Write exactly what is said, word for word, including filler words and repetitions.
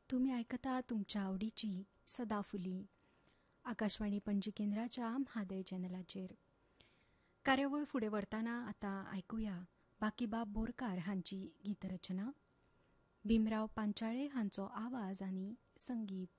तुम्ही ऐकता तुमच्या आवडीची सदाफुली आकाशवाणी पणजी केंद्राच्या म्हादय चॅनलाचेर. कार्यावळ फुडें व्हरतना आतां आयकुया बाकीबाब बोरकार हांची गीतरचना. भीमराव पांचाळे हांचो आवाज आनी संगीत.